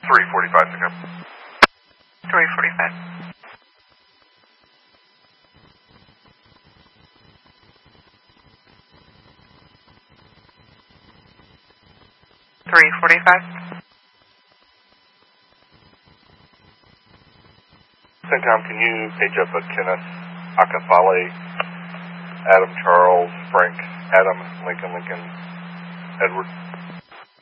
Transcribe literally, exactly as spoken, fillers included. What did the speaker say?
three forty-five pickup. three forty-five. three forty-five. CENTCOM, can you page up a Kenneth Akafale, Adam Charles, Frank, Adam, Lincoln, Lincoln, Edward?